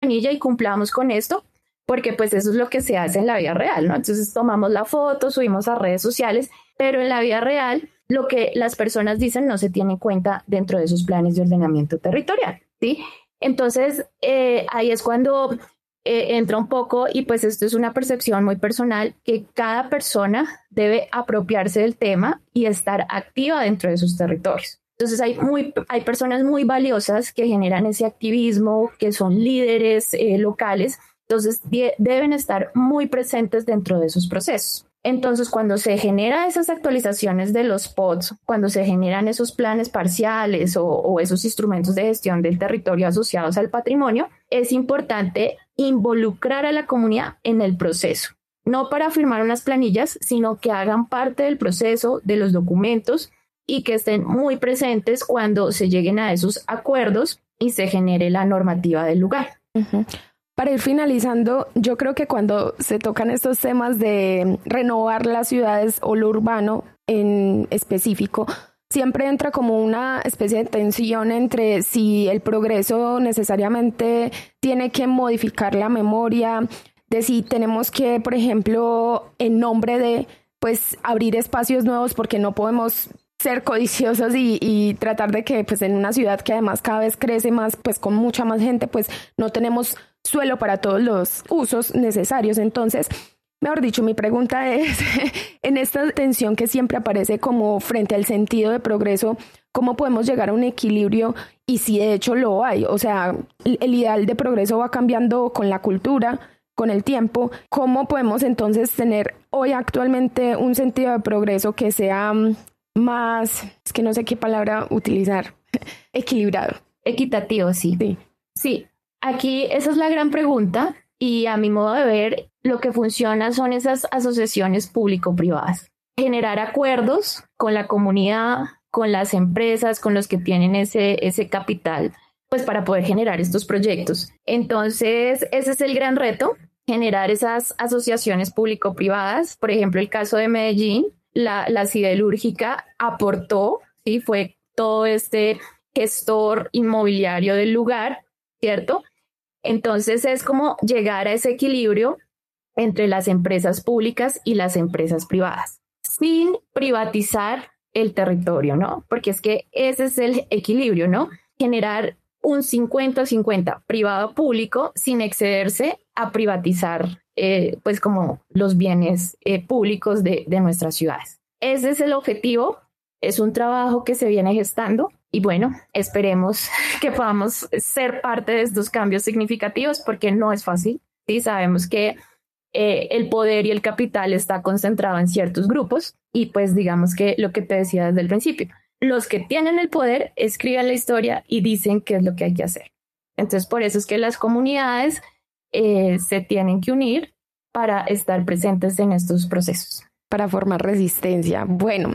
planilla y cumplamos con esto, porque pues eso es lo que se hace en la vida real, ¿no? Entonces tomamos la foto, subimos a redes sociales, pero en la vida real lo que las personas dicen no se tiene en cuenta dentro de sus planes de ordenamiento territorial, ¿sí? Entonces ahí es cuando entra un poco, y pues esto es una percepción muy personal, que cada persona debe apropiarse del tema y estar activa dentro de sus territorios. Entonces hay personas muy valiosas que generan ese activismo, que son líderes locales, entonces deben estar muy presentes dentro de esos procesos. Entonces, cuando se generan esas actualizaciones de los PODs, cuando se generan esos planes parciales o esos instrumentos de gestión del territorio asociados al patrimonio, es importante involucrar a la comunidad en el proceso, no para firmar unas planillas, sino que hagan parte del proceso, de los documentos, y que estén muy presentes cuando se lleguen a esos acuerdos y se genere la normativa del lugar. Uh-huh. Para ir finalizando, yo creo que cuando se tocan estos temas de renovar las ciudades o lo urbano en específico, siempre entra como una especie de tensión entre si el progreso necesariamente tiene que modificar la memoria, de si tenemos que, por ejemplo, en nombre de, pues, abrir espacios nuevos, porque no podemos ser codiciosos y tratar de que, pues, en una ciudad que además cada vez crece más, pues con mucha más gente, pues no tenemos suelo para todos los usos necesarios. Entonces, mejor dicho, mi pregunta es, en esta tensión que siempre aparece como frente al sentido de progreso, ¿cómo podemos llegar a un equilibrio? Y si de hecho lo hay, o sea, el ideal de progreso va cambiando con la cultura, con el tiempo. ¿Cómo podemos entonces tener hoy actualmente un sentido de progreso que sea más, es que no sé qué palabra utilizar, equilibrado? Equitativo, sí. Sí. Aquí esa es la gran pregunta, y a mi modo de ver lo que funciona son esas asociaciones público-privadas. Generar acuerdos con la comunidad, con las empresas, con los que tienen ese capital, pues para poder generar estos proyectos. Entonces ese es el gran reto, generar esas asociaciones público-privadas. Por ejemplo, el caso de Medellín, la siderúrgica aportó, ¿sí? Fue todo este gestor inmobiliario del lugar, ¿cierto? Entonces es como llegar a ese equilibrio entre las empresas públicas y las empresas privadas, sin privatizar el territorio, ¿no? Porque es que ese es el equilibrio, ¿no? Generar un 50-50 privado-público sin excederse a privatizar, pues como los bienes públicos de nuestras ciudades. Ese es el objetivo. Es un trabajo que se viene gestando y bueno, esperemos que podamos ser parte de estos cambios significativos, porque no es fácil. Sí, sabemos que el poder y el capital está concentrado en ciertos grupos, y pues digamos que lo que te decía desde el principio, los que tienen el poder escriben la historia y dicen qué es lo que hay que hacer. Entonces por eso es que las comunidades se tienen que unir para estar presentes en estos procesos. Para formar resistencia. Bueno,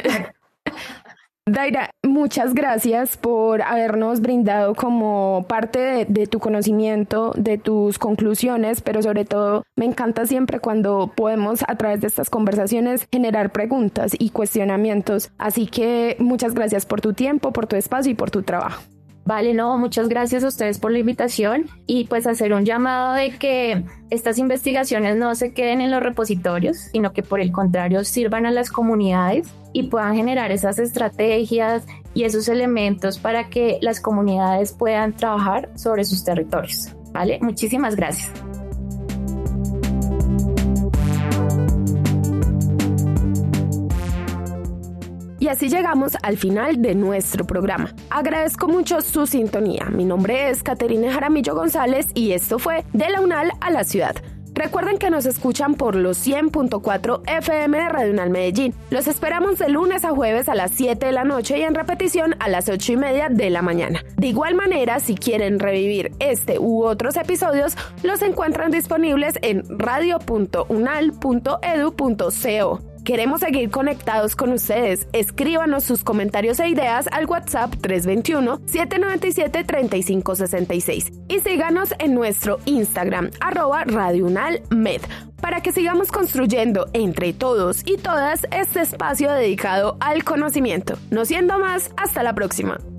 Daira, muchas gracias por habernos brindado como parte de tu conocimiento, de tus conclusiones, pero sobre todo me encanta siempre cuando podemos a través de estas conversaciones generar preguntas y cuestionamientos. Así que muchas gracias por tu tiempo, por tu espacio y por tu trabajo. Vale, no, muchas gracias a ustedes por la invitación, y pues hacer un llamado de que estas investigaciones no se queden en los repositorios, sino que por el contrario sirvan a las comunidades y puedan generar esas estrategias y esos elementos para que las comunidades puedan trabajar sobre sus territorios. Vale, muchísimas gracias. Y así llegamos al final de nuestro programa. Agradezco mucho su sintonía. Mi nombre es Caterine Jaramillo González y esto fue De la UNAL a la Ciudad. Recuerden que nos escuchan por los 100.4 FM de Radio UNAL Medellín. Los esperamos de lunes a jueves a las 7 de la noche y en repetición a las 8:30 de la mañana. De igual manera, si quieren revivir este u otros episodios, los encuentran disponibles en radio.unal.edu.co. Queremos seguir conectados con ustedes. Escríbanos sus comentarios e ideas al WhatsApp 321-797-3566 y síganos en nuestro Instagram @RadioUnalMed para que sigamos construyendo entre todos y todas este espacio dedicado al conocimiento. No siendo más, hasta la próxima.